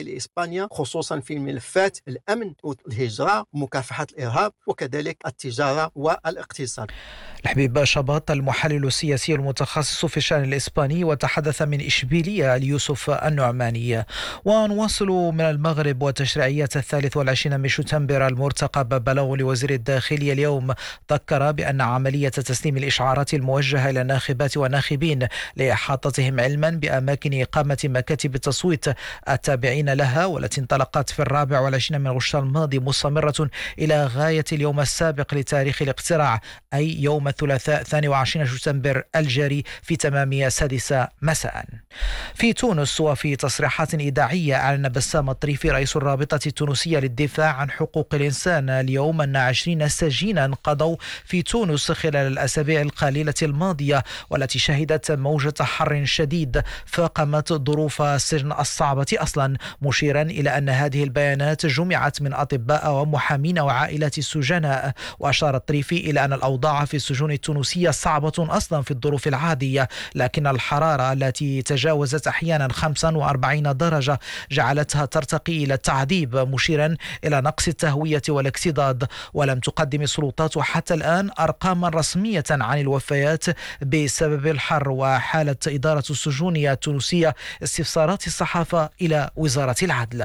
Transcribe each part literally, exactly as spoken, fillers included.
لإسبانيا، خصوصا في ملفات الأمن والهجرة ومكافحة الإرهاب وكذلك التجارة والاقتصاد. الحبيب شباط المحلل السياسي المتخصص في الشأن الإسباني وتحدث من إشبيلية ليوسف النعماني. ونواصل من المغرب، وتشريعية الثالث والعشرين من شتنبر المرتقب بلغ لوزير الداخلية اليوم ذكر بأن عملية تسليم الإشعارات الموجهة إلى الناخبات والناخبين لإحاطتهم علما بأماكن إقامة مكاتب التصويت التابعين لها والتي انطلقت في الرابع والعشرين من غشتان الماضي مستمرة إلى غاية اليوم السابق لتاريخ الاقتراع، أي يوم الثلاثاء الثاني والعشرين شتنبر الجاري في تمام السادسة مساء. في تونس، وفي تصريحات إذاعية، أعلن بسام الطريفي رئيس الرابطة التونسية للدفاع عن حقوق الإنسان اليوم أن عشرين سجينا قضوا في تونس خلال الأسابيع القليلة الماضية، والتي شهدت موجة حر شديد فاقمت ظروف السجن الصعبة أصلا، مشيرا إلى أن هذه البيانات جمعت من أطباء ومحامين وعائلات السجناء. وأشار الطريفي إلى أن الأوضاع في السجون التونسية صعبة أصلا في الظروف العادية، لكن الحرارة التي تجاوزت أحيانا خمسة وأربعين درجة جعلتها ترتقي إلى التعذيب، مشيرا إلى نقص التهوية والاكتظاظ. ولم تقدم السلطات حتى الآن أرقاما رسمية عن الوفيات بسبب الحر. وحالت إدارة السجون التونسية استفسارات الصحافة إلى وزارة العدل.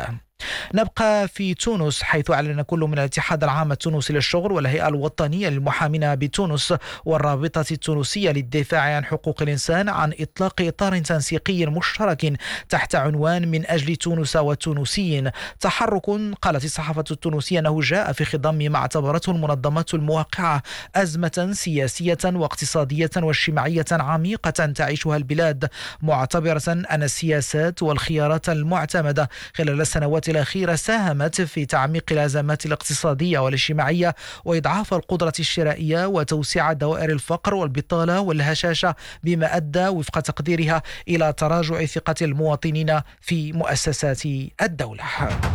نبقى في تونس، حيث أعلن كل من الاتحاد العام التونسي للشغل والهيئة الوطنية للمحامين بتونس والرابطة التونسية للدفاع عن حقوق الإنسان عن إطلاق إطار تنسيقي مشترك تحت عنوان من أجل تونس والتونسيين. تحرك قالت الصحافة التونسية أنه جاء في خضم ما اعتبرته المنظمات الموقعة أزمة سياسية واقتصادية واجتماعية عميقة تعيشها البلاد، معتبرة أن السياسات والخيارات المعتمدة خلال السنوات الأخيرة ساهمت في تعميق الأزمات الاقتصادية والاجتماعية وإضعاف القدرة الشرائية وتوسيع دوائر الفقر والبطالة والهشاشة، بما أدى وفق تقديرها إلى تراجع ثقة المواطنين في مؤسسات الدولة.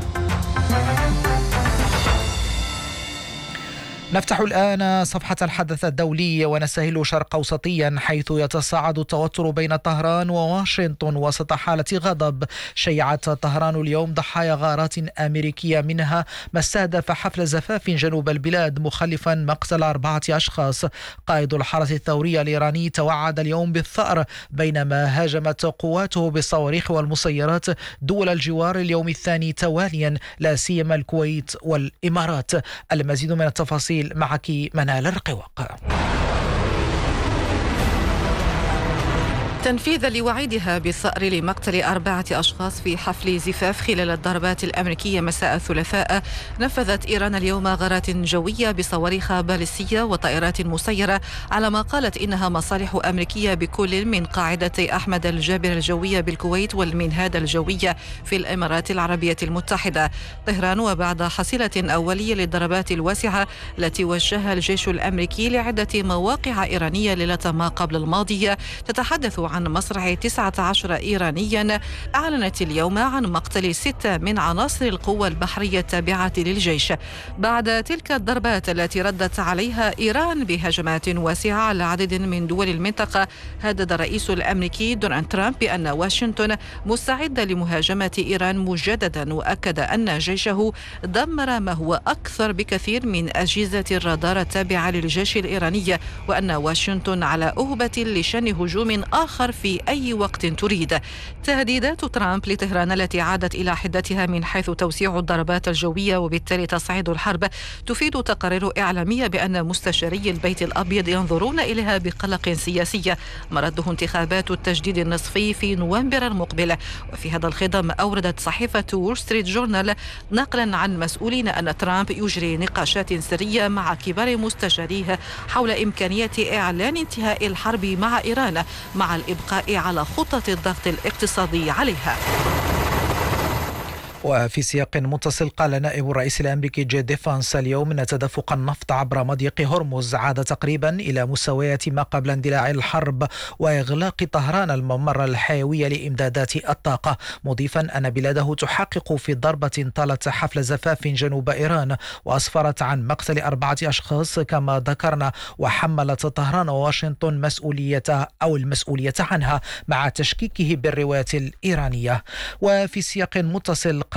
نفتح الآن صفحة الحدث الدولي ونستهل شرق أوسطيا، حيث يتصاعد التوتر بين طهران وواشنطن وسط حالة غضب. شيعت طهران اليوم ضحايا غارات أمريكية، منها ما استهدف حفل زفاف جنوب البلاد مخلفا مقتل أربعة أشخاص. قائد الحرس الثوري الإيراني توعد اليوم بالثأر بينما هاجمت قواته بالصواريخ والمسيرات دول الجوار اليوم الثاني تواليا، لا سيما الكويت والإمارات. المزيد من التفاصيل معك منال الرقواق. تنفيذا لوعيدها بالثأر لمقتل أربعة أشخاص في حفل زفاف خلال الضربات الأمريكية مساء الثلاثاء، نفذت إيران اليوم غارات جوية بصواريخ باليستية وطائرات مسيرة على ما قالت إنها مصالح أمريكية بكل من قاعدة أحمد الجابر الجوية بالكويت والمنهاد الجوية في الإمارات العربية المتحدة. طهران، وبعد حصيلة أولية للضربات الواسعة التي وجهها الجيش الأمريكي لعدة مواقع إيرانية ليلة ما قبل الماضية، تتحدث عن مصرع تسعة عشر إيرانيا، أعلنت اليوم عن مقتل ستة من عناصر القوى البحرية التابعة للجيش. بعد تلك الضربات التي ردت عليها إيران بهجمات واسعة على عدد من دول المنطقة، هدد الرئيس الأمريكي دونالد ترامب بأن واشنطن مستعدة لمهاجمة إيران مجددا، وأكد أن جيشه دمر ما هو أكثر بكثير من أجهزة الرادار التابعة للجيش الإيراني، وأن واشنطن على أهبة لشن هجوم آخر في أي وقت تريد. تهديدات ترامب لطهران التي عادت إلى حدتها من حيث توسيع الضربات الجوية وبالتالي تصعيد الحرب، تفيد تقارير إعلامية بأن مستشاري البيت الأبيض ينظرون إليها بقلق سياسي، مرده انتخابات التجديد النصفي في نوفمبر المقبل. وفي هذا الخضم أوردت صحيفة وول ستريت جورنال نقلا عن مسؤولين أن ترامب يجري نقاشات سرية مع كبار مستشاريه حول إمكانية إعلان انتهاء الحرب مع إيران، مع الإبقاء على خطة الضغط الاقتصادي عليها. وفي سياق متصل، قال نائب الرئيس الأمريكي جيد فانس اليوم أن تدفق النفط عبر مضيق هرمز عاد تقريبا إلى مستويات ما قبل اندلاع الحرب وإغلاق طهران الممر الحيوي لإمدادات الطاقة، مضيفا أن بلاده تحقق في ضربة طالت حفل زفاف جنوب إيران وأسفرت عن مقتل أربعة أشخاص كما ذكرنا، وحملت طهران وواشنطن مسؤولية أو المسؤولية عنها مع تشكيكه بالرواية الإيرانية. وفي سياق متصل،